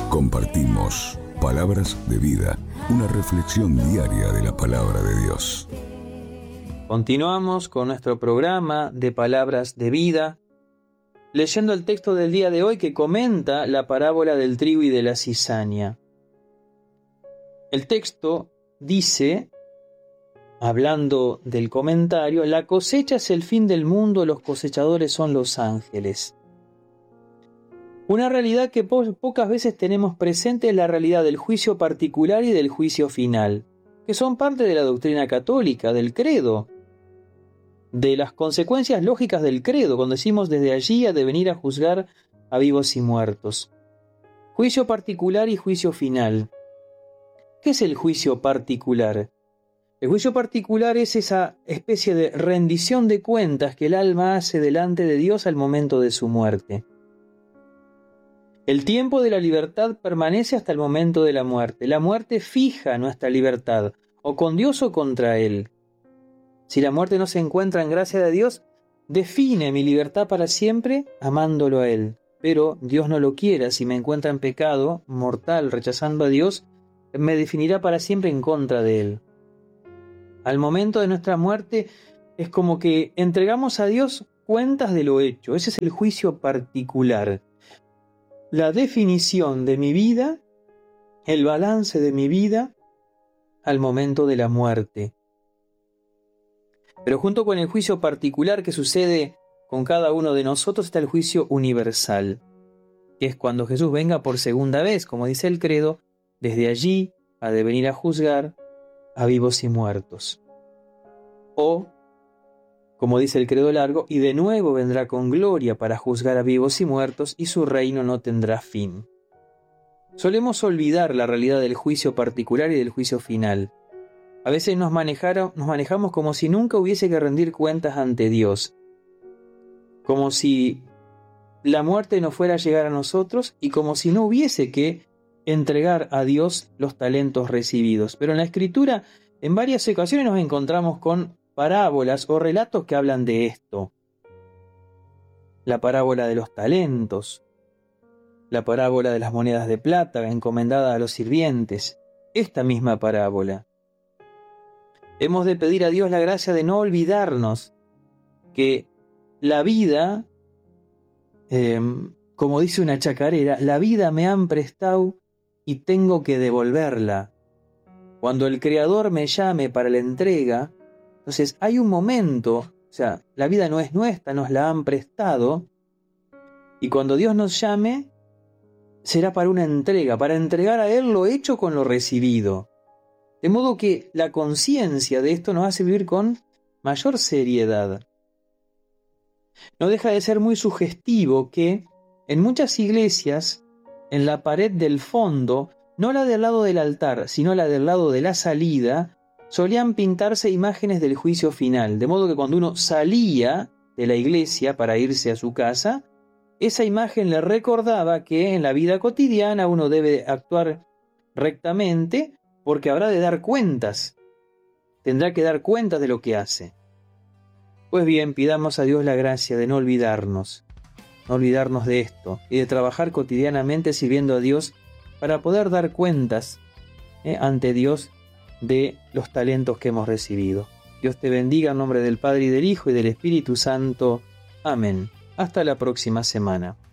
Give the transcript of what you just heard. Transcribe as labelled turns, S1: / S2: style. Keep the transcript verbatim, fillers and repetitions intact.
S1: Compartimos Palabras de Vida, una reflexión diaria de la Palabra de Dios.
S2: Continuamos con nuestro programa de Palabras de Vida, leyendo el texto del día de hoy que comenta la parábola del trigo y de la cizaña. El texto dice, hablando del comentario, la cosecha es el fin del mundo, los cosechadores son los ángeles. Una realidad que po- pocas veces tenemos presente es la realidad del juicio particular y del juicio final, que son parte de la doctrina católica, del credo, de las consecuencias lógicas del credo, cuando decimos desde allí ha de venir a juzgar a vivos y muertos. Juicio particular y juicio final. ¿Qué es el juicio particular? El juicio particular es esa especie de rendición de cuentas que el alma hace delante de Dios al momento de su muerte. El tiempo de la libertad permanece hasta el momento de la muerte. La muerte fija nuestra libertad, o con Dios o contra Él. Si la muerte no se encuentra en gracia de Dios, define mi libertad para siempre amándolo a Él. Pero Dios no lo quiera, si me encuentra en pecado mortal, rechazando a Dios, me definirá para siempre en contra de Él. Al momento de nuestra muerte es como que entregamos a Dios cuentas de lo hecho. Ese es el juicio particular. La definición de mi vida, el balance de mi vida al momento de la muerte. Pero junto con el juicio particular que sucede con cada uno de nosotros está el juicio universal, que es cuando Jesús venga por segunda vez, como dice el credo, desde allí ha de venir a juzgar a vivos y muertos. O, como dice el credo largo, y de nuevo vendrá con gloria para juzgar a vivos y muertos, y su reino no tendrá fin. Solemos olvidar la realidad del juicio particular y del juicio final. A veces nos, manejaron, nos manejamos como si nunca hubiese que rendir cuentas ante Dios. Como si la muerte no fuera a llegar a nosotros y como si no hubiese que entregar a Dios los talentos recibidos. Pero en la Escritura, en varias ocasiones nos encontramos con parábolas o relatos que hablan de esto. La parábola de los talentos, la parábola de las monedas de plata encomendada a los sirvientes, esta misma parábola. Hemos de pedir a Dios la gracia de no olvidarnos que la vida, eh, como dice una chacarera, la vida me han prestado y tengo que devolverla. Cuando el Creador me llame para la entrega, entonces hay un momento, o sea, la vida no es nuestra, nos la han prestado, y cuando Dios nos llame, será para una entrega, para entregar a Él lo hecho con lo recibido. De modo que la conciencia de esto nos hace vivir con mayor seriedad. No deja de ser muy sugestivo que en muchas iglesias, en la pared del fondo, no la del lado del altar, sino la del lado de la salida, solían pintarse imágenes del juicio final, de modo que cuando uno salía de la iglesia para irse a su casa, esa imagen le recordaba que en la vida cotidiana uno debe actuar rectamente porque habrá de dar cuentas, tendrá que dar cuentas de lo que hace. Pues bien, pidamos a Dios la gracia de no olvidarnos, no olvidarnos de esto y de trabajar cotidianamente sirviendo a Dios para poder dar cuentas eh, ante Dios de los talentos que hemos recibido. Dios te bendiga en nombre del Padre y del Hijo y del Espíritu Santo. Amén. Hasta la próxima semana.